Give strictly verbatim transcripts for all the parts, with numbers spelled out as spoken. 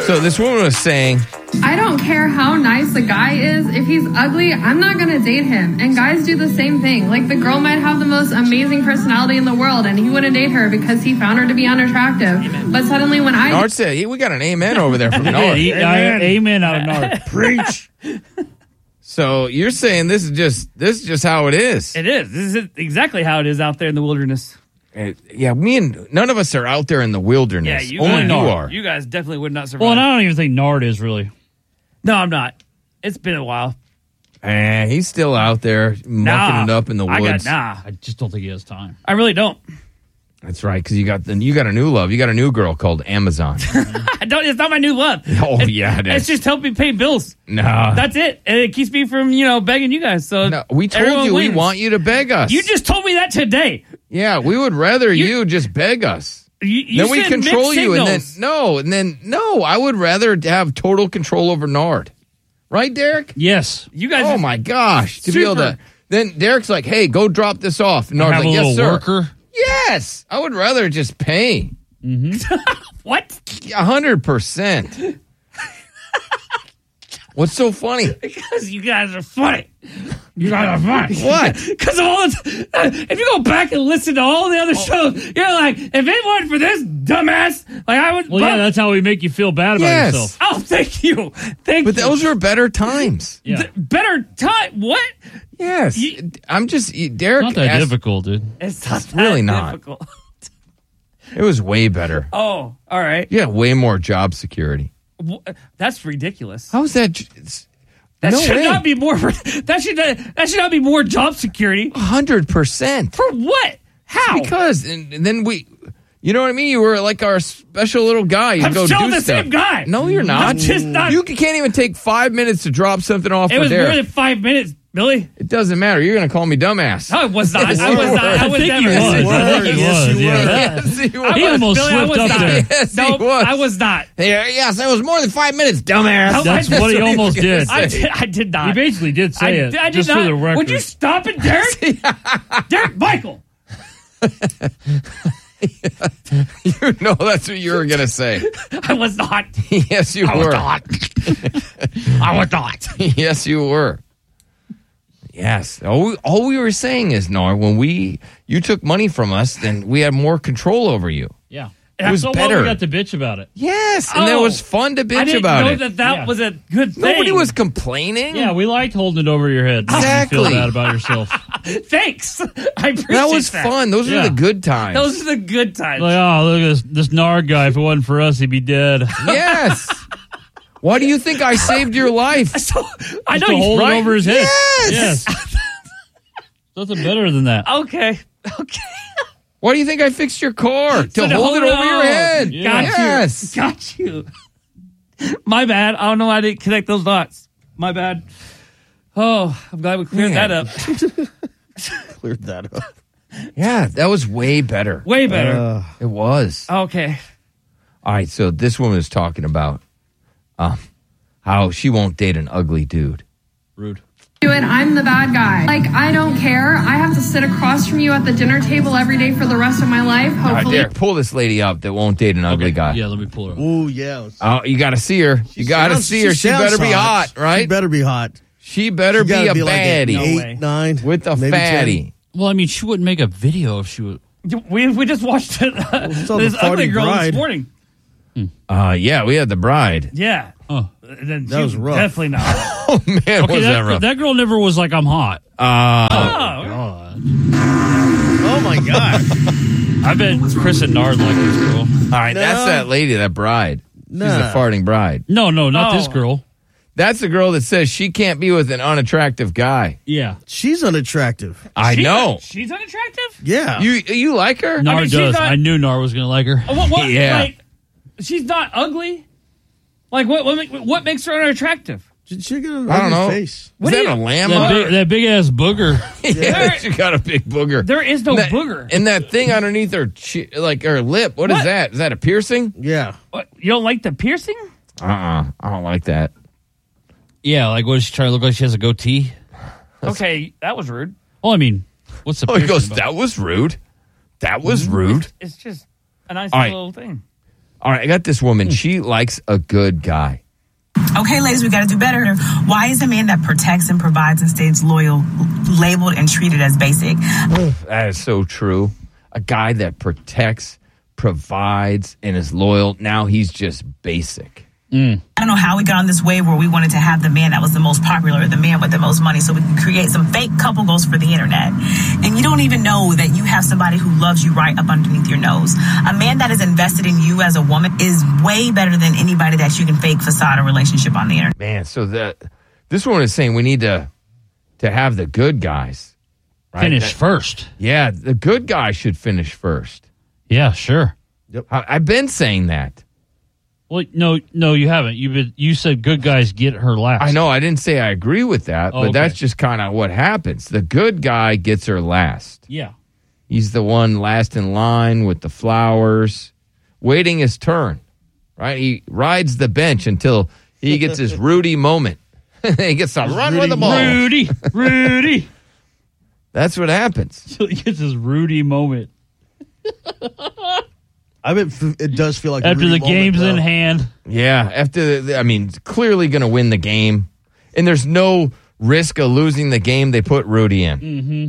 So this woman was saying, I don't care how nice a guy is. If he's ugly, I'm not going to date him. And guys do the same thing. Like, the girl might have the most amazing personality in the world, and he wouldn't date her because he found her to be unattractive. Amen. But suddenly when I... Nard said, hey, we got an amen over there from Nard. Yeah, amen. amen out of Nard. Preach. So you're saying this is just this is just how it is. It is. This is exactly how it is out there in the wilderness. Uh, yeah, me and none of us are out there in the wilderness. Yeah, you Only guys, you are. You guys definitely would not survive. Well, and I don't even think Nard is really. No, I'm not. It's been a while. Eh, he's still out there mucking Nah, it up in the I woods. got, nah, I just don't think he has time. I really don't. That's right, because you got the you got a new love. You got a new girl called Amazon. I don't. It's not my new love. Oh it, yeah, it is. It's just helping pay bills. No, That's it, and it keeps me from you know begging you guys. So no, we told everyone you wins. we want you to beg us. You just told me that today. yeah, we would rather you, You- just beg us. You, you then we send control mixed you, and then signals. no, and then no. I would rather have total control over Nard, right, Derek? Yes. You guys. Oh are my gosh, to be able to. super- Then Derek's like, "Hey, go drop this off." And Nard's Have like, a "Yes, little sir." worker. Yes, I would rather just pay. What? A hundred percent. What's so funny? Because you guys are funny. You guys are funny. What? Because of all the, uh, if you go back and listen to all the other shows, you're like, if it weren't for this dumbass, like I would. Well, yeah, that's how we make you feel bad about Yes. yourself. Oh, thank you, thank But you. those are better times. Yeah. Th- better time. What? Yes, You- I'm just Derek. Not that asked- difficult, dude. It's not that really not. difficult. It was way better. Oh, all right. Yeah, way more job security. Wh- That's ridiculous. How is that? j- it's- That no should way. not be more. That should that should not be more job security. A hundred percent. For what? How? Because and, and then we, you know what I mean. You were like our special little guy. You I'm go still do the stuff. same guy. No, you're not. I'm just not. You can't even take five minutes to drop something off It for was Derek. more than five minutes, Billy. It doesn't matter. You're going to call me dumbass. No, it was not. Yes, I you was not. were. I I was think he never. was. I think he Yes, was. you Yeah. were. Yes, he was. He was, almost Billy, I slipped was up not. there. Yes, No, he was. I was not. Yeah, yes, it was more than five minutes, dumbass. No, That's I- what he that's almost he was did. gonna I say. did, I did not. He basically did I, say it. I did just not. for the record. Would you stop it, Derek? Derek Michael. You know that's what you were going to say. I was not. Yes, you I was were. not. I was not. Yes, you were. Yes. All we, all we were saying is, Nar, when we you took money from us, then we had more control over you. Yeah. It was so better. Well, we got to bitch about it. Yes, and Oh. it was fun to I bitch didn't about know it. that that Yeah. was a good thing. Nobody was complaining. Yeah, we liked holding it over your head. Making you Exactly. feel bad about yourself. Thanks. I appreciate that was that. fun. Those Yeah. were the good times. Those are the good times. Like, oh, look at this, this Nard guy. If it wasn't for us, he'd be dead. Yes. Why do you think I saved your life? so I know to you hold right. it over his head. Yes. Yes. Nothing better than that. Okay. Okay. Why do you think I fixed your car? To So to hold it hold it over your on. head. Yeah. Got Yes. you. Got you. My bad. I don't know why I didn't connect those dots. My bad. Oh, I'm glad we cleared Man. that up. Cleared that up. Yeah, that was way better. Way better. Uh, It was. Okay. All right, so this woman is talking about um, how she won't date an ugly dude. Rude. do it. I'm the bad guy. Like, I don't care. I have to sit across from you at the dinner table every day for the rest of my life. All right, Hopefully. Derek, pull this lady up that won't date an ugly guy. Yeah, let me pull her up. Ooh, yeah. Oh, you got to see her. You got to sounds- see her. She, sounds better be hot, right? She better be hot. She better She be gotta a be like an baddie No eight, way. nine, with a maybe fatty. Well, I mean, she wouldn't make a video if she would. We we just watched it, uh, saw this the Farty ugly girl Bride. this morning. Uh, yeah, we had the bride. Yeah. Oh, Then That she was rough. Definitely not. Oh man, okay, was that that, rough? that girl never was like, I'm hot. Uh, Oh, God. Oh my god! I bet Chris and Nard like this girl. all right, No. that's that lady, that bride. She's Nah. the farting bride. No, no, not Oh. this girl. That's the girl that says she can't be with an unattractive guy. Yeah. She's unattractive. I She's- know. She's unattractive? Yeah. You you like her? Nard mean, she's does. not- I knew Nard was going to like her. Uh, What, what, Yeah. Like, she's not ugly? Like, what what, make- what makes her unattractive? She, she got an I don't ugly know. face. Is that a lamb? That big, that big ass booger. Yeah, she got a big booger. There is no that, booger. And that thing underneath her, chi- like her lip. What is What? that? Is that a piercing? Yeah. What, you don't like the piercing? Uh uh I don't like that. Yeah, like what is she trying to look like? She has a goatee. Okay, that was rude. Oh, I mean, what's the? Oh, he piercing goes, about? that was rude. That was rude. It's just a nice All right. little thing. All right, I got this woman. She likes a good guy. Okay, ladies, we got to do better. Why is a man that protects and provides and stays loyal labeled and treated as basic? That is so true. A guy that protects, provides, and is loyal. Now he's just basic. Mm. I don't know how we got on this wave where we wanted to have the man that was the most popular, the man with the most money, so we can create some fake couple goals for the internet. And you don't even know that you have somebody who loves you right up underneath your nose. A man that is invested in you as a woman is way better than anybody that you can fake facade a relationship on the internet. Man, so the this one is saying we need to to have the good guys right? Finish that, first. Yeah, the good guy should finish first. Yeah, sure. Yep. I, I've been saying that. Well, no, no, you haven't. You been, you said good guys get her last. I know. I didn't say I agree with that, Oh, but okay. that's just kind of what happens. The good guy gets her last. Yeah. He's the one last in line with the flowers, waiting his turn, right? He rides the bench until he gets his Rudy moment. He gets to run with the ball. Rudy, Rudy. That's what happens. So he gets his Rudy moment. I bet f- it does feel like a After Rudy the game's moment, in though. hand. Yeah, after the, I mean, clearly going to win the game, and there's no risk of losing the game. They put Rudy in. Mm-hmm.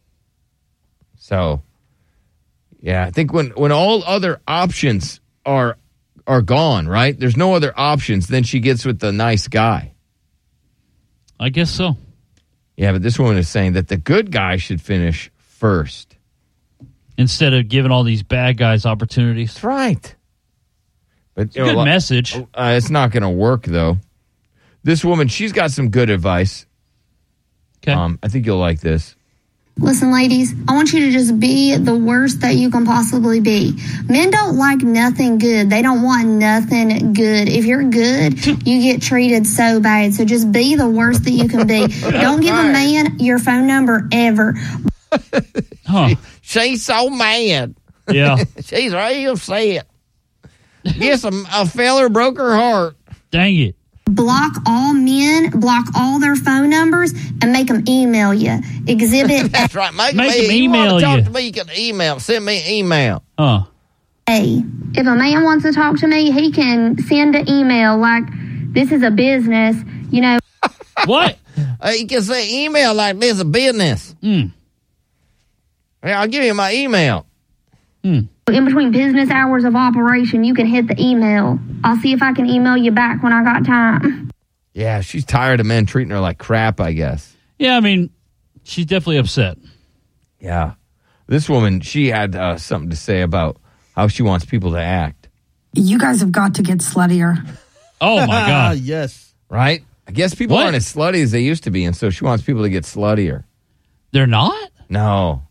So, yeah, I think when when all other options are are gone, right? There's no other options. Then she gets with the nice guy. I guess so. Yeah, but this woman is saying that the good guy should finish first. Instead of giving all these bad guys opportunities. That's right. But It's a good message. Uh, it's not going to work, though. This woman, she's got some good advice. Okay. Um, I think you'll like this. Listen, ladies, I want you to just be the worst that you can possibly be. Men don't like nothing good. They don't want nothing good. If you're good, you get treated so bad. So just be the worst that you can be. Don't give a man your phone number ever. Huh. She's so mad. Yeah. She's real upset. Yes, a, a feller broke her heart. Dang it. Block all men, block all their phone numbers, and make them email you. Exhibit That's right. Make, Make me, them you wanna email talk you. to me, you can email. Send me an email. Huh. A. If a man wants to talk to me, he can send an email like, this is a business, you know. What? Uh, you can say email like this a business. Hmm. Yeah, I'll give you my email. Hmm. In between business hours of operation, you can hit the email. I'll see if I can email you back when I got time. Yeah, she's tired of men treating her like crap, I guess. Yeah, I mean, she's definitely upset. Yeah. This woman, she had uh, something to say about how she wants people to act. You guys have got to get sluttier. Oh, my Ah, God. yes. Right? I guess people What? aren't as slutty as they used to be, and so she wants people to get sluttier. They're not? No.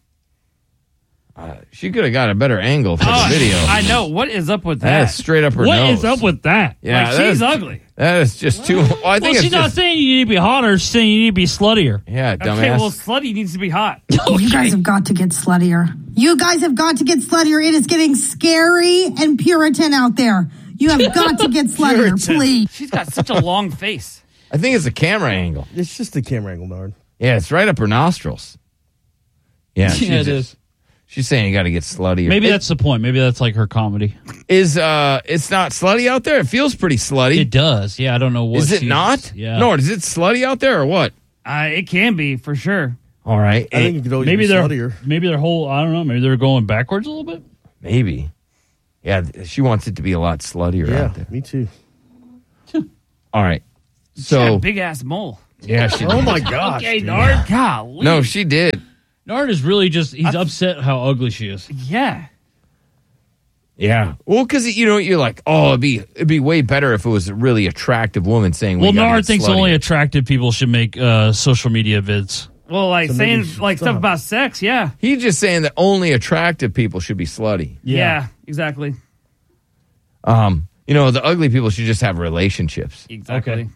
Uh, she could have got a better angle for Oh, the video. I know. What is up with That that? is straight up her What nose. is up with that? Yeah, like, that she's is- ugly. That is just too. Well, I think Well, it's she's not just, saying you need to be hotter. She's saying you need to be sluttier. yeah, Okay, dumbass. well, slutty needs to be hot. You guys have got to get sluttier. You guys have got to get sluttier. It is getting scary and Puritan out there. You have got to get sluttier, Puritan. please. She's got such a long face. I think it's a camera angle. It's just the camera angle, Nard. Yeah, it's right up her nostrils. Yeah, she's Yeah, it just- is. She's saying you got to get sluttier. Maybe It- that's the point. Maybe that's like her comedy. is uh, it's not slutty out there. It feels pretty slutty. It does. Yeah, I don't know what Is it she's- not? Yeah. No, is it slutty out there or what? Uh, it can be, for sure. All right, I think you could always Maybe be they're sluttier. maybe their whole I don't know. Maybe they're going backwards a little bit. maybe. Yeah, th- she wants it to be a lot sluttier Yeah, out there. me too. All right, She so had a big ass mole. yeah, she. Oh did. my gosh. Okay, dude. Nard. Golly. No, she did. Nard is really just he's upset how ugly she is. Yeah. Yeah. Well, because you know you're like, oh, it'd be it'd be way better if it was a really attractive woman saying. Well, we gotta Nard get thinks sluttier. only attractive people should make uh, social media vids. Well, like So maybe saying you should like stuff stop. about sex. Yeah. He's just saying that only attractive people should be slutty. Yeah. exactly. Um, you know, the ugly people should just have relationships. Exactly. Okay.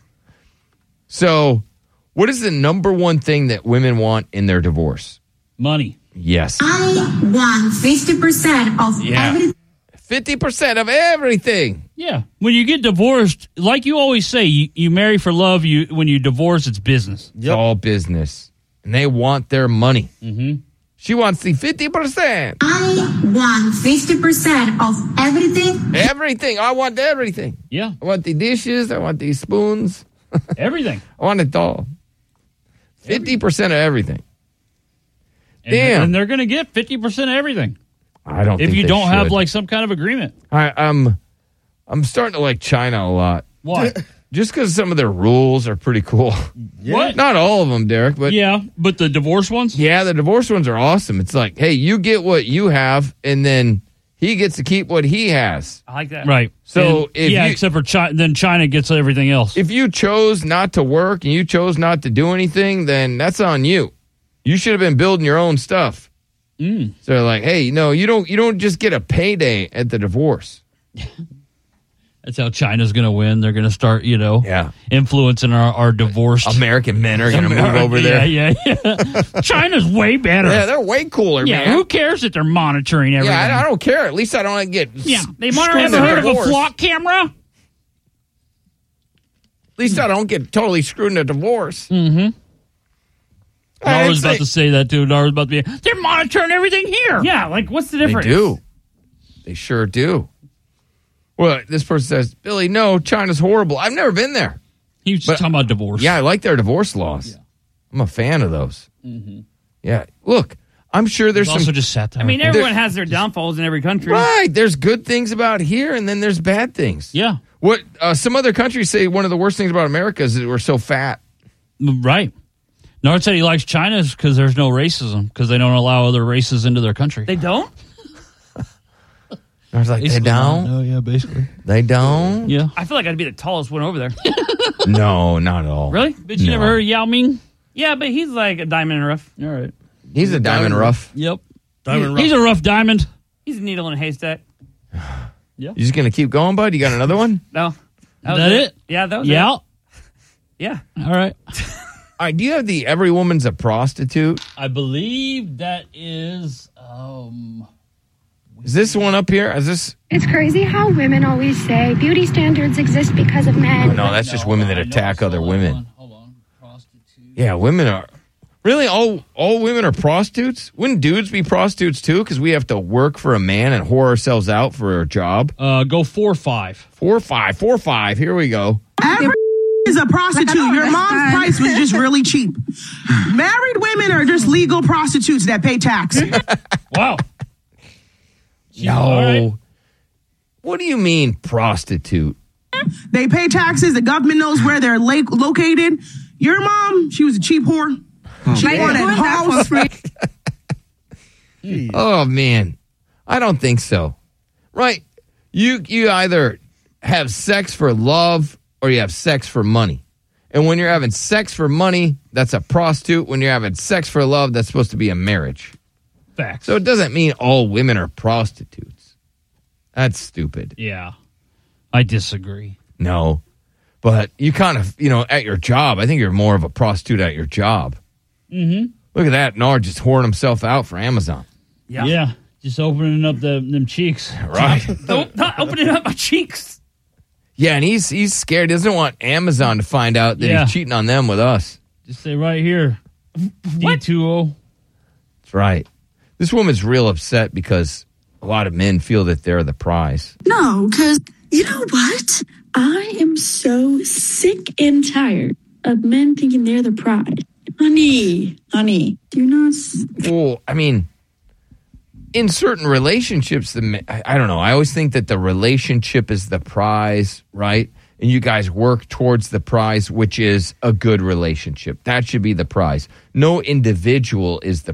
So, what is the number one thing that women want in their divorce? Money. Yes. I want fifty percent of Yeah. everything. fifty percent of everything. Yeah. When you get divorced, like you always say, you, you marry for love. You when you divorce, it's business. It's all business. And they want their money. Mm-hmm. She wants the fifty percent. I want fifty percent of everything. Everything. I want everything. Yeah, I want the dishes. I want the spoons. everything. I want it all. fifty percent of everything. And, Damn. and they're going to get fifty percent of everything. I don't If think you they don't have should. like some kind of agreement. I, I'm, I'm starting to like China a lot. Why? Just because some of their rules are pretty cool. What? Not all of them, Derek, but Yeah, but the divorce ones? yeah, the divorce ones are awesome. It's like, hey, you get what you have, and then he gets to keep what he has. I like that. Right. So And- if yeah, you- except for China, then China gets everything else. If you chose not to work and you chose not to do anything, then that's on you. You should have been building your own stuff. Mm. So they're like, hey, no, you don't. You don't just get a payday at the divorce. That's how China's going to win. They're going to start, you know, Yeah. influencing our, our divorced. American men are going to move over there. Yeah, yeah, yeah. China's way better. Yeah, they're way cooler, Yeah, man. who cares that they're monitoring everything? Yeah, I, I don't care. At least I don't get. Yeah, they s- monitor. screwed Ever in heard of a divorce. flock camera? At least I don't get totally screwed in a divorce. Mm-hmm. I I'd was about say- to say that, dude. I was about to be. They're monitoring everything here. Yeah, like what's the They difference? do. They sure do. Well, this person says, Billy, no, China's horrible. I've never been there. He was just But- talking about divorce. Yeah, I like their divorce laws. I'm a fan of those. Yeah, look, I'm sure there's He's some. also just sat there. I mean, everyone has their downfalls in every country. Right, there's good things about here, and then there's bad things. yeah, What uh, some other countries say one of the worst things about America is that we're so fat. right. Nard said he likes China because there's no racism because they don't allow other races into their country. They don't? I was like, they Basically, don't. No, yeah, basically. They don't. Yeah. I feel like I'd be the tallest one over there. No, not at all. Really? But you No. never heard of Yao Ming? Yeah, but he's like a diamond in the rough. All right. He's a diamond rough. Yep. Diamond He- He's a rough diamond. He's a needle in a haystack. You just gonna keep going, bud? You got another one? No. was That it? Yeah, that was Yeah. it. Yeah. All right. All right. Do you have the every woman's a prostitute? I believe that is. Um, Is this one up here? Is this? It's crazy how women always say beauty standards exist because of men. Oh, no, that's just women that I know attack it's- other hold women. on, hold on. Prostitute. Yeah, women are. Really, all all women are prostitutes? Wouldn't dudes be prostitutes too? Because we have to work for a man and whore ourselves out for a job. Uh, go four five. Four five, four five. Here we go. Every is a prostitute. Your mom's price was just really cheap. Married women are just legal prostitutes that pay tax. Wow. No. All right. What do you mean prostitute? They pay taxes. The government knows where they're la- located. Your mom, she was a cheap whore. She wanted house. Oh man, I don't think so. Right? You you either have sex for love or you have sex for money. And when you're having sex for money, that's a prostitute. When you're having sex for love, that's supposed to be a marriage. Facts. So it doesn't mean all women are prostitutes. That's stupid. Yeah. I disagree. No. But you kind of, you know, at your job, I think you're more of a prostitute at your job. Mm-hmm. Look at that. Nard just whoring himself out for Amazon. Yeah. Yeah. Just opening up the them cheeks. Right. Don't, not opening up my cheeks. Yeah, and he's he's scared. He doesn't want Amazon to find out that Yeah. he's cheating on them with us. Just say right here. D two O. That's right. This woman's real upset because a lot of men feel that they're the prize. No, because you know what? I am so sick and tired of men thinking they're the prize. Honey, honey, do you not? s- Well, I mean, in certain relationships, the ma- I, I don't know. I always think that the relationship is the prize, right? And you guys work towards the prize, which is a good relationship. That should be the prize. No individual is the